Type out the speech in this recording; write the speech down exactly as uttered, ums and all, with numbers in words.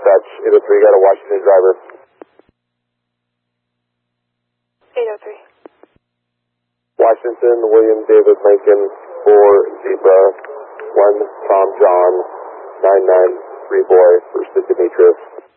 dispatch, eight oh three, got a Washington driver. eight oh three. Washington, William David Lincoln, four Zebra, one Tom John, nine nine three boy, First to Demetrius.